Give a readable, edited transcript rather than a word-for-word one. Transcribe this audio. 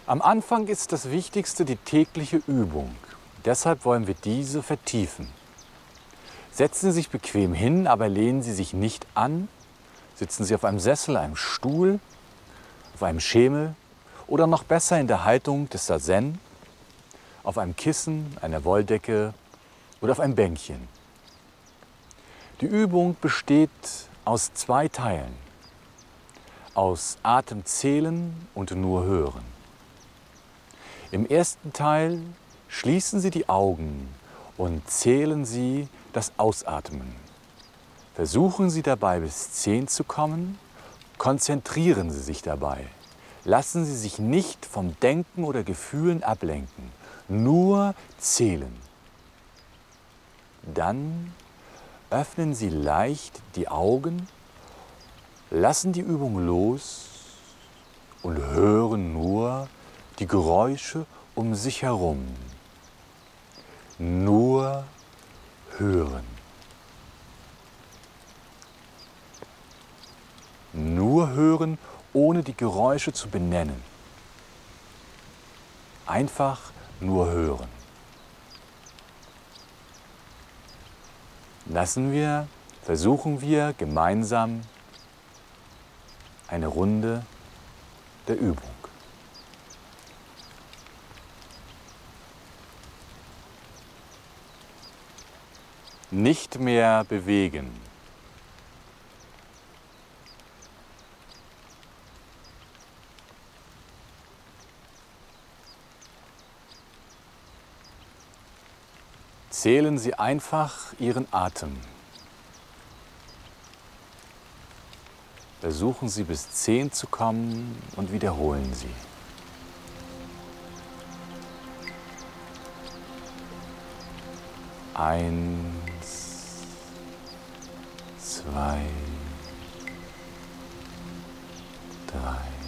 Am Anfang ist das Wichtigste die tägliche Übung. Deshalb wollen wir diese vertiefen. Setzen Sie sich bequem hin, aber lehnen Sie sich nicht an. Sitzen Sie auf einem Sessel, einem Stuhl, auf einem Schemel oder noch besser in der Haltung des Zazen, auf einem Kissen, einer Wolldecke oder auf einem Bänkchen. Die Übung besteht aus 2 Teilen. Aus Atemzählen und nur hören. Im ersten Teil schließen Sie die Augen und zählen Sie das Ausatmen. Versuchen Sie dabei bis 10 zu kommen, konzentrieren Sie sich dabei. Lassen Sie sich nicht vom Denken oder Gefühlen ablenken, nur zählen. Dann öffnen Sie leicht die Augen, lassen die Übung los und hören nur die Geräusche um sich herum. Nur hören. Nur hören, ohne die Geräusche zu benennen. Einfach nur hören. Versuchen wir gemeinsam eine Runde der Übung. Nicht mehr bewegen. Zählen Sie einfach Ihren Atem. Versuchen Sie bis 10 zu kommen und wiederholen Sie. 1, 2, 3.